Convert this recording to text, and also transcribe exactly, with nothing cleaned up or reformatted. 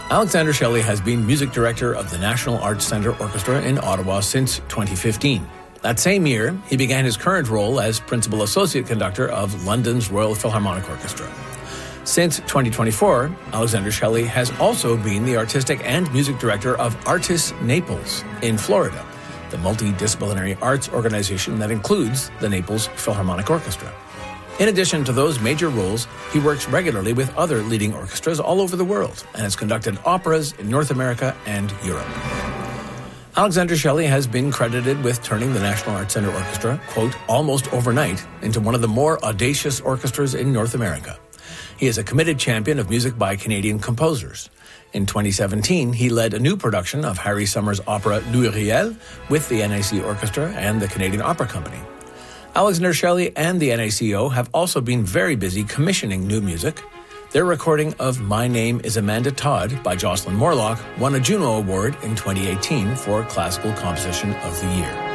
Alexander Shelley has been music director of the National Arts Centre Orchestra in Ottawa since twenty fifteen. That same year, he began his current role as Principal Associate Conductor of London's Royal Philharmonic Orchestra. Since twenty twenty-four, Alexander Shelley has also been the artistic and music director of Artis Naples in Florida, the multidisciplinary arts organization that includes the Naples Philharmonic Orchestra. In addition to those major roles, he works regularly with other leading orchestras all over the world and has conducted operas in North America and Europe. Alexander Shelley has been credited with turning the National Arts Centre Orchestra, quote, almost overnight, into one of the more audacious orchestras in North America. He is a committed champion of music by Canadian composers. In twenty seventeen, he led a new production of Harry Summer's opera Louis Riel with the N A C Orchestra and the Canadian Opera Company. Alexander Shelley and the N A C O have also been very busy commissioning new music. Their recording of My Name is Amanda Todd by Jocelyn Morlock won a Juno Award in twenty eighteen for Classical Composition of the Year.